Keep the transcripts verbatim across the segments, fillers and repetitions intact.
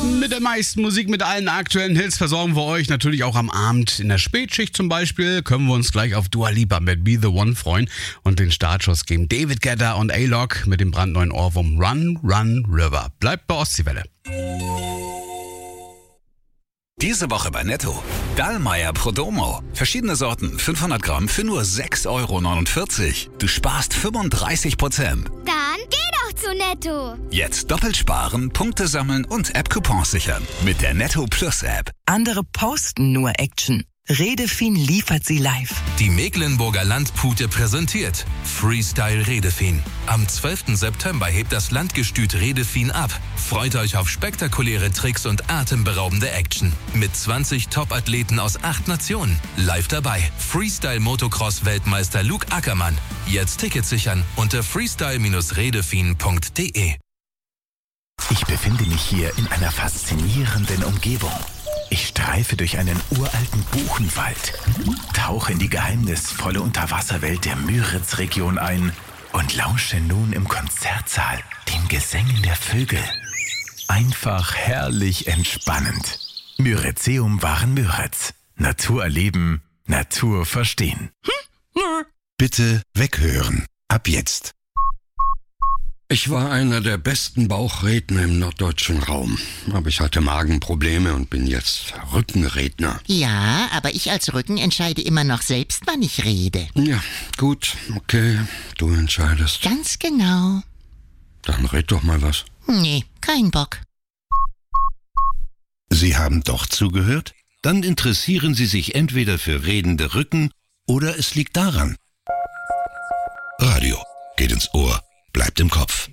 Mit der meisten Musik, mit allen aktuellen Hits versorgen wir euch natürlich auch am Abend. In der Spätschicht zum Beispiel können wir uns gleich auf Dua Lipa mit Be The One freuen und den Startschuss geben David Guetta und A-Lock mit dem brandneuen Ohrwurm Run, Run, River. Bleibt bei Ostseewelle. Diese Woche bei Netto. Dallmayr Prodomo. Verschiedene Sorten, fünfhundert Gramm für nur sechs Euro neunundvierzig. Du sparst fünfunddreißig Prozent. Dann geh doch zu Netto. Jetzt doppelt sparen, Punkte sammeln und App-Coupons sichern. Mit der Netto Plus App. Andere posten nur Action. Redefin liefert sie live. Die Mecklenburger Landpute präsentiert Freestyle Redefin. Am zwölften September hebt das Landgestüt Redefin ab. Freut euch auf spektakuläre Tricks und atemberaubende Action. Mit zwanzig Top-Athleten aus acht Nationen. Live dabei Freestyle-Motocross-Weltmeister Luke Ackermann. Jetzt Tickets sichern unter freestyle redefin punkt de. Ich befinde mich hier in einer faszinierenden Umgebung. Ich streife durch einen uralten Buchenwald, tauche in die geheimnisvolle Unterwasserwelt der Müritz-Region ein und lausche nun im Konzertsaal den Gesängen der Vögel. Einfach herrlich entspannend. Müritzeum waren Müritz. Natur erleben, Natur verstehen. Bitte weghören. Ab jetzt. Ich war einer der besten Bauchredner im norddeutschen Raum. Aber ich hatte Magenprobleme und bin jetzt Rückenredner. Ja, aber ich als Rücken entscheide immer noch selbst, wann ich rede. Ja, gut, okay, du entscheidest. Ganz genau. Dann red doch mal was. Nee, kein Bock. Sie haben doch zugehört? Dann interessieren Sie sich entweder für redende Rücken oder es liegt daran. Radio geht ins Ohr. Bleibt im Kopf.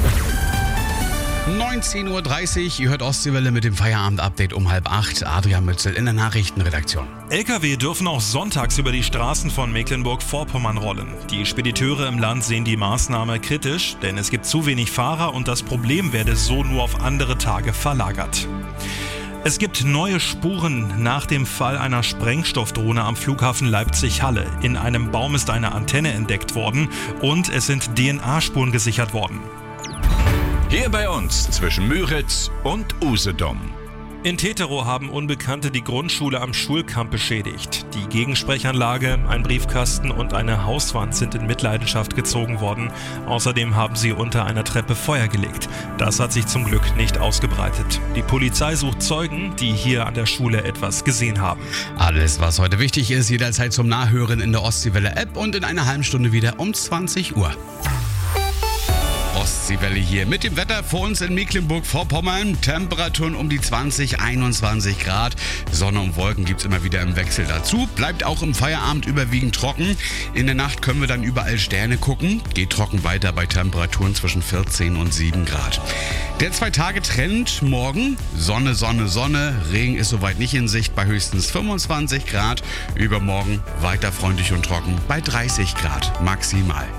neunzehn Uhr dreißig, ihr hört Ostseewelle mit dem Feierabend-Update um halb acht. Adrian Mützel in der Nachrichtenredaktion. L K W dürfen auch sonntags über die Straßen von Mecklenburg-Vorpommern rollen. Die Spediteure im Land sehen die Maßnahme kritisch, denn es gibt zu wenig Fahrer und das Problem werde so nur auf andere Tage verlagert. Es gibt neue Spuren nach dem Fall einer Sprengstoffdrohne am Flughafen Leipzig-Halle. In einem Baum ist eine Antenne entdeckt worden und es sind D N A-Spuren gesichert worden. Hier bei uns zwischen Müritz und Usedom. In Teterow haben Unbekannte die Grundschule am Schulkamp beschädigt. Die Gegensprechanlage, ein Briefkasten und eine Hauswand sind in Mitleidenschaft gezogen worden. Außerdem haben sie unter einer Treppe Feuer gelegt. Das hat sich zum Glück nicht ausgebreitet. Die Polizei sucht Zeugen, die hier an der Schule etwas gesehen haben. Alles, was heute wichtig ist, jederzeit zum Nachhören in der Ostseewelle-App und in einer halben Stunde wieder um zwanzig Uhr. Ostseewelle hier mit dem Wetter vor uns in Mecklenburg-Vorpommern. Temperaturen um die zwanzig, einundzwanzig Grad. Sonne und Wolken gibt es immer wieder im Wechsel dazu. Bleibt auch im Feierabend überwiegend trocken. In der Nacht können wir dann überall Sterne gucken. Geht trocken weiter bei Temperaturen zwischen vierzehn und sieben Grad. Der Zwei-Tage-Trend morgen. Sonne, Sonne, Sonne. Regen ist soweit nicht in Sicht bei höchstens fünfundzwanzig Grad. Übermorgen weiter freundlich und trocken bei dreißig Grad maximal.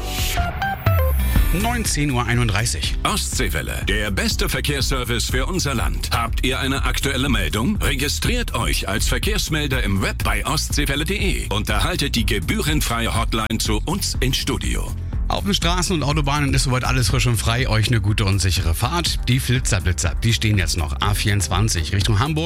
neunzehn Uhr einunddreißig. Ostseewelle, der beste Verkehrsservice für unser Land. Habt ihr eine aktuelle Meldung? Registriert euch als Verkehrsmelder im Web bei ostseewelle punkt de und erhaltet die gebührenfreie Hotline zu uns ins Studio. Auf den Straßen und Autobahnen ist soweit alles frisch und frei. Euch eine gute und sichere Fahrt. Die Flitzer, Blitzer, die stehen jetzt noch. A vierundzwanzig Richtung Hamburg.